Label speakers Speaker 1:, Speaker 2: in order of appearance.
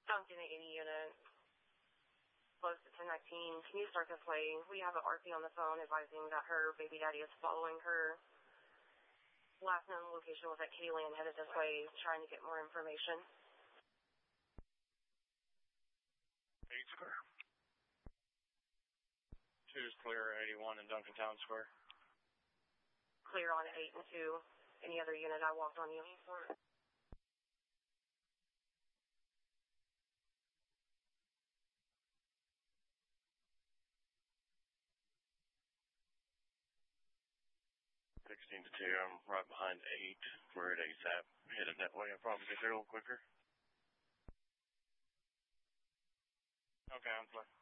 Speaker 1: Duncan 80 unit. Close to 1019. Can you start this way? We have an RP on the phone advising that her baby daddy is following her. Last known location was at Kayland, headed this way, trying to get more information.
Speaker 2: 8 Square. 2 is clear, 81 in Duncan Town Square.
Speaker 1: Clear on 8 and 2. Any other unit I walked on you?
Speaker 2: 16 to 2, I'm right behind 8. We're at ASAP. Headed that way. I'll probably get there a little quicker. Okay, I'm fine.